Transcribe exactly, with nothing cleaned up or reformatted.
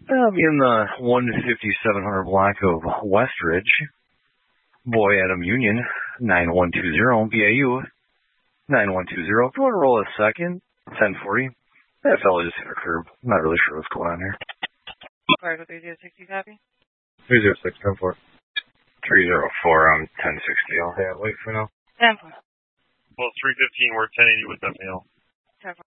I'll be in the one fifty-seven hundred block of Westridge. Boy Adam Union, nine one two zero. B A U, nine one two zero. If you want to roll a second, ten forty. That fella just hit a curb. I'm not really sure what's going on here. Cargo three zero six, you copy? three zero six, ten four. three zero four, I'm ten sixty. I'll have wait for now. ten four. Well, three fifteen, we're ten eighty with that mail. ten four.